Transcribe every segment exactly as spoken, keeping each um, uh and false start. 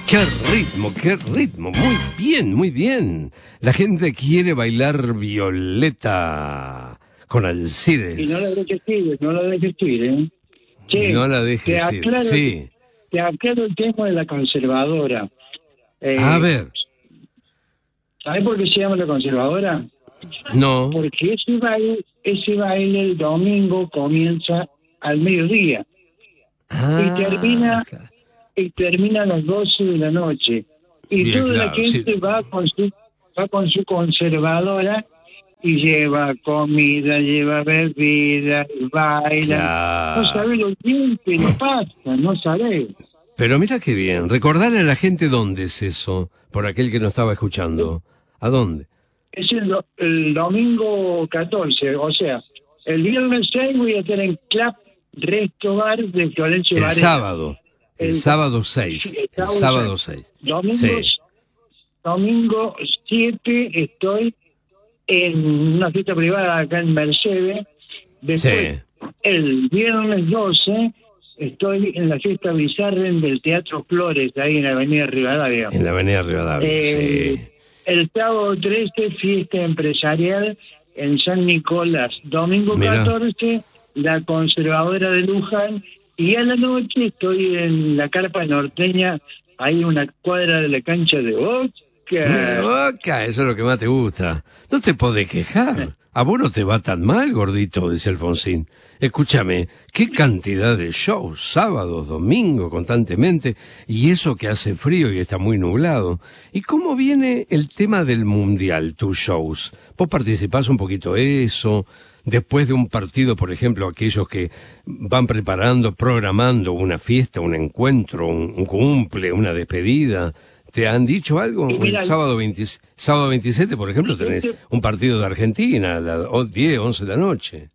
¡Qué ritmo, qué ritmo! Muy bien, muy bien. La gente quiere bailar Violeta con Alcides. Y no la dejes ir, no la dejes ir, ¿eh? Che, No la te dejes ir, aclaro, sí. te aclaro el tema de la conservadora. Eh, A ver, ¿Sabes por qué se llama la conservadora? no. Porque ese baile, ese baile el domingo comienza al mediodía Ah, y termina claro. y termina a las doce de la noche. Y Bien, toda la claro, gente sí. va con su va con su conservadora y lleva comida, lleva bebida, baila. Claro. No sabés lo bien que lo pasa, no sabés. Pero mira qué bien. Recordarle a la gente dónde es eso, por aquel que no estaba escuchando. ¿A dónde? Es el, do- el domingo catorce, o sea, el viernes seis voy a estar en Club Resto Bar de Florencio El Varela. sábado. El El- sábado Sí, seis. el El sábado sábado seis. seis. Domingo, Sí. domingo siete estoy en una fiesta privada acá en Mercedes. Después, Sí. el viernes doce estoy en la fiesta Bizarren del Teatro Flores, ahí en la Avenida Rivadavia. En la Avenida Rivadavia, Eh, sí. El sábado trece, fiesta empresarial en San Nicolás. Domingo Mirá. catorce, la conservadora de Luján. Y a la noche estoy en la carpa norteña, ahí una cuadra de la cancha de Boca. De Boca, eso es lo que más te gusta. No te podés quejar. A vos no te va tan mal, gordito, dice Alfonsín. Escúchame, qué cantidad de shows, sábados, domingos, constantemente, y eso que hace frío y está muy nublado. ¿Y cómo viene el tema del mundial, tus shows? ¿Vos participás un poquito de eso? Después de un partido, por ejemplo, aquellos que van preparando, programando una fiesta, un encuentro, un, un cumple, una despedida, ¿te han dicho algo? Y El mira, sábado, veinte, sábado veintisiete, por ejemplo, tenés Yo te- un partido de Argentina a las diez, once de la noche.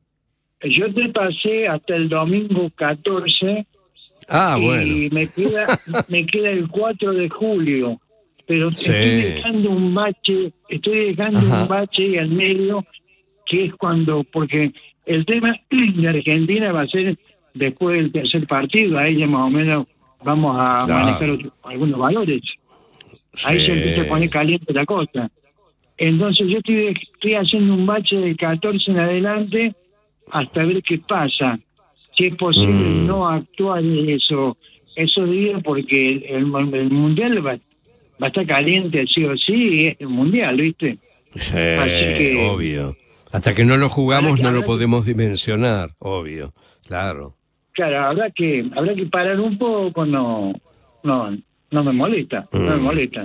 yo te pasé hasta el domingo catorce Ah, y bueno. me queda me queda el cuatro de julio, pero Sí. estoy dejando un bache, estoy dejando Ajá. un bache al medio, que es cuando, porque el tema de Argentina va a ser después del tercer partido, ahí ya más o menos vamos a Claro. manejar otro- algunos valores, ahí Sí. se empieza a poner caliente la cosa. Entonces yo estoy, estoy haciendo un bache de catorce en adelante hasta ver qué pasa. Si es posible Mm. no actuar en eso, esos días, porque el, el- el mundial va, va a estar caliente sí o sí, es el mundial, ¿viste? Sí, Así que- obvio. Hasta que no lo jugamos Habrá que- no lo habrá que- podemos dimensionar, obvio. Claro. Claro, habrá que habrá que parar un poco, no no no me molesta, no me Mm. molesta.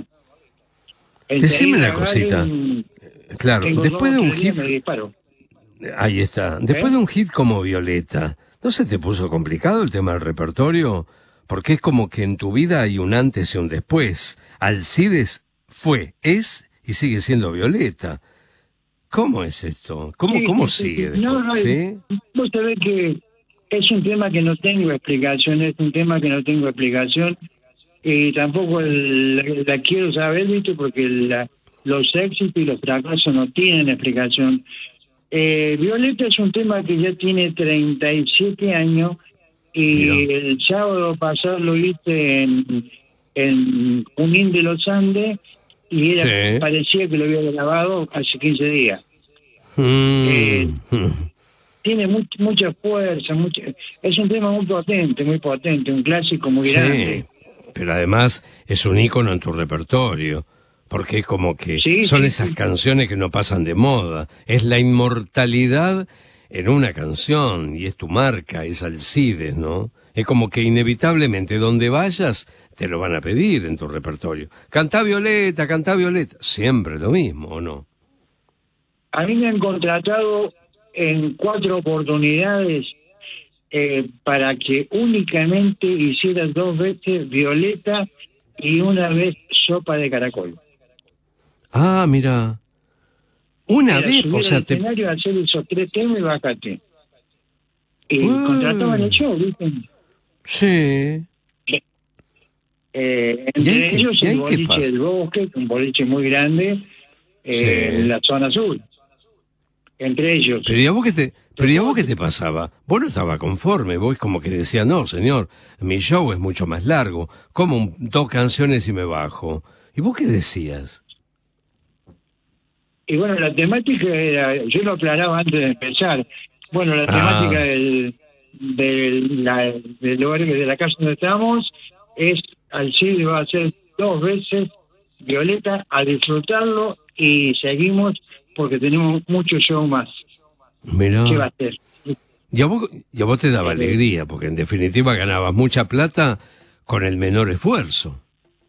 Decime Enseguida una cosita. agarren, Claro, tengo después de dos, un tres días, hit, me disparo. ahí está, después ¿Eh? de un hit como Violeta, ¿no se te puso complicado el tema del repertorio? Porque es como que en tu vida hay un antes y un después. Alcides fue, es y sigue siendo Violeta. ¿Cómo es esto? ¿Cómo, Sí, cómo sí, sí, sigue sí. después? No, no, ¿Sí? Vos sabés que es un tema que no tengo explicación, es un tema que no tengo explicación y tampoco el- la, la quiero saber, ¿viste? Porque la- los éxitos y los fracasos no tienen explicación. Eh, Violeta es un tema que ya tiene treinta y siete años y Mira. el sábado pasado lo viste en, en Junín de los Andes y era, Sí. parecía que lo había grabado hace quince días. Mm. Eh, tiene much, mucha fuerza, mucha, es un tema muy potente, muy potente, un clásico muy Sí, grande. pero además es un ícono en tu repertorio, porque es como que Sí, son sí, esas sí. canciones que no pasan de moda, es la inmortalidad en una canción, y es tu marca, es Alcides, ¿no? Es como que inevitablemente donde vayas te lo van a pedir en tu repertorio. Cantá Violeta, cantá Violeta, siempre lo mismo, ¿o no? A mí me han contratado en cuatro oportunidades eh, para que únicamente hiciera dos veces Violeta y una vez Sopa de Caracol. Ah, mira, una Era vez, subir o sea, al te... escenario, hacer esos tres temas y bájate. Y Uy. contrataban el show, ¿viste? Sí. Eh, ¿Y ahí entre qué- ellos y el ahí qué boliche pasa? del Bosque, un boliche muy grande, eh, Sí. en la zona sur. entre ellos. Pero ¿y a vos qué te, pero ¿y a vos qué te pasaba? Vos no estabas conforme, vos como que decías, no, señor, mi show es mucho más largo, como un- dos canciones y me bajo. ¿Y vos qué decías? Y bueno, la temática era, yo lo aclaraba antes de empezar, bueno, la Ah. temática del, del, la, del lugar, de la casa donde estamos, es, Alcides va a ser dos veces Violeta a disfrutarlo y seguimos porque tenemos mucho show más. Mirá. ¿Qué va a hacer? Y a vos, y a vos te daba alegría, porque en definitiva ganabas mucha plata con el menor esfuerzo.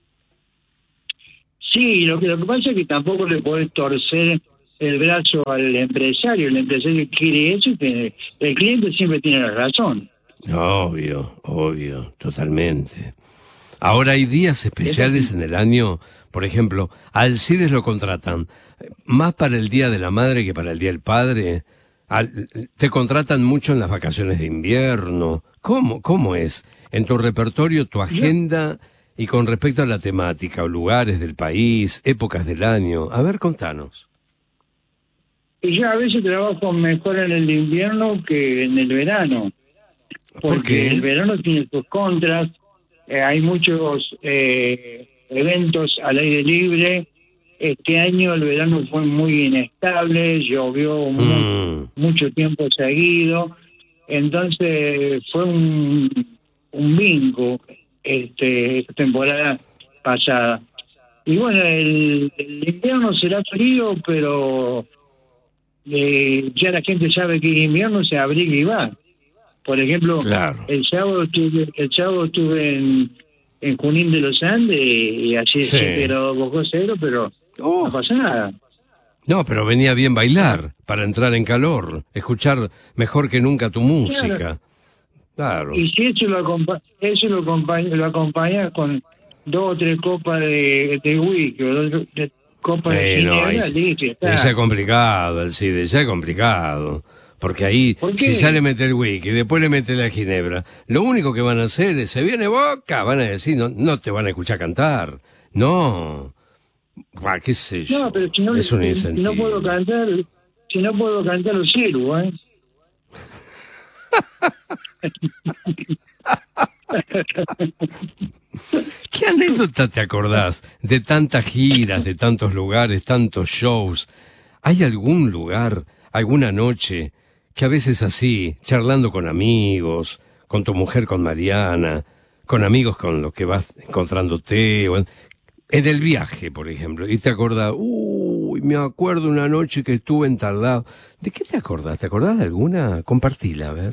Sí, lo que, lo que pasa es que tampoco le podés torcer el brazo al empresario. El empresario quiere eso y tiene- el cliente siempre tiene la razón. Obvio, obvio, totalmente. Ahora hay días especiales en el año, por ejemplo, a Alcides lo contratan eh, más para el Día de la Madre que para el Día del Padre. Al- te contratan mucho en las vacaciones de invierno. ¿Cómo, cómo es? En tu repertorio, tu agenda y con respecto a la temática o lugares del país, épocas del año. A ver, contanos. Y yo a veces trabajo mejor en el invierno que en el verano. ¿Por Porque qué? el verano tiene sus contras, eh, hay muchos eh, eventos al aire libre. Este año el verano fue muy inestable, llovió mu- Mm, mucho tiempo seguido, entonces fue un, un bingo este, esta temporada pasada. Y bueno, el, el invierno será frío, pero eh, ya la gente sabe que invierno se abriga y va. Por ejemplo, claro. el sábado estuve, el sábado estuve en, en Junín de los Andes y así Sí. siete grados bajo cero, pero Oh. no pasa nada. No, pero venía bien bailar para entrar en calor, escuchar mejor que nunca tu música. Claro. Y si eso lo acompa eso lo acompaña, lo acompaña con dos o tres copas de, de whisky o dos de copas de Eh, no, ginebra, ahí- listo, ya está. ahí ya es complicado, Alcide, ya es complicado. Porque ahí, ¿Por si qué? ya le mete el whisky, después le mete la ginebra, lo único que van a hacer es, se viene Boca, van a decir, no, no te van a escuchar cantar. No. Buah, qué sé yo. No, pero si no, es un si, si incentivo. no puedo cantar, si no puedo cantar lo sirvo, ¿eh? ¿Qué anécdota te acordás de tantas giras, de tantos lugares, tantos shows? ¿Hay algún lugar, alguna noche, que a veces así, charlando con amigos, con tu mujer, con Mariana, con amigos con los que vas encontrándote, o en, en el viaje, por ejemplo, y te acordás, uy, me acuerdo una noche que estuve en tal lado? ¿De qué te acordás? ¿Te acordás de alguna? Compartila, a ver.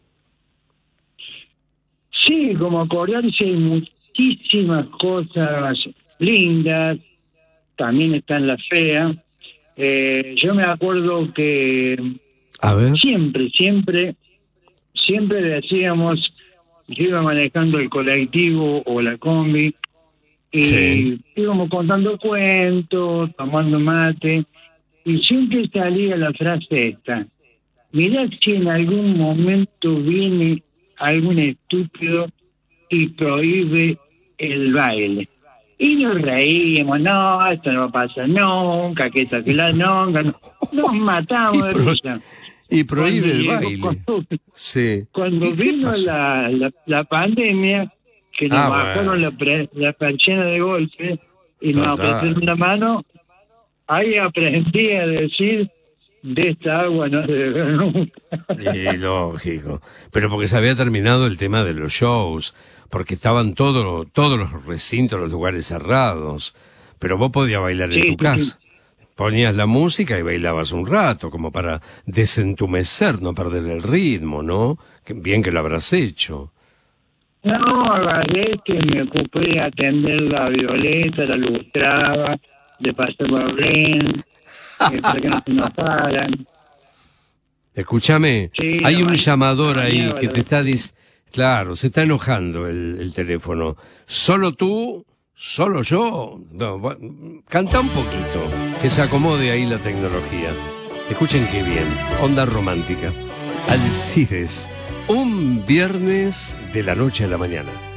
Sí, como acordarse hay muchísimas cosas lindas, también están las feas. Eh, yo me acuerdo que A ver. siempre, siempre, siempre decíamos, yo iba manejando el colectivo o la combi y Sí. íbamos contando cuentos, tomando mate y siempre salía la frase esta: mirá si en algún momento viene algún estúpido y prohíbe el baile. Y nos reímos, no, esto no va a pasar nunca, que esta que la nunca, no. Nos matamos de Y pro- risa. Y prohíbe el Cuando baile. llegó- Cuando, Sí. cuando ¿Y qué vino pasó? la, la, la pandemia, que nos Ah, bajaron bueno. la, pre- la persiana de golpe y nos Total. apretaron la mano, ahí aprendí a decir, de esta agua no se debe beber nunca. Y lógico. Pero porque se había terminado el tema de los shows, porque estaban todos todos los recintos, los lugares cerrados. Pero vos podías bailar en Sí, tu sí, casa. Ponías la música y bailabas un rato, como para desentumecer, no perder el ritmo, ¿no? Que bien que lo habrás hecho. No, agarré que me ocupé de atender la Violeta, la lustraba, de pasarla bien, eh, para que no se enojaran. Escúchame, Sí, hay la un ma- llamador la ahí mañana, que la- te está diciendo... Claro, se está enojando el, el teléfono. ¿Solo tú? ¿Solo yo? No, va- canta un poquito, que se acomode ahí la tecnología. Escuchen qué bien, onda romántica. Alcides, un viernes de la noche a la mañana.